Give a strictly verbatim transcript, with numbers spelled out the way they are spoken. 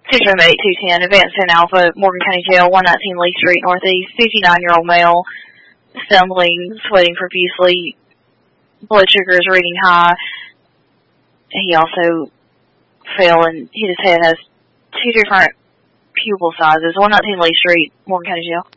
Citrus eight two ten, Advanced ten Alpha, Morgan County Jail, one nineteen Lee Street, Northeast, fifty-nine-year-old male, stumbling, sweating profusely, blood sugar is reading high. He also fell and hit his head, has two different pupil sizes, one nineteen Lee Street, Morgan County Jail.